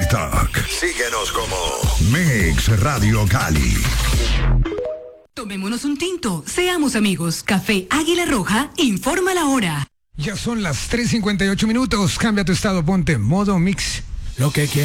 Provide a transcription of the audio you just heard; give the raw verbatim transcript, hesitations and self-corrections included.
TikTok. Síguenos como Mix Radio Cali. Tomémonos un tinto, seamos amigos. Café Águila Roja informa la hora. Ya son las tres cincuenta y ocho minutos. Cambia tu estado, ponte modo mix. Lo que quieras.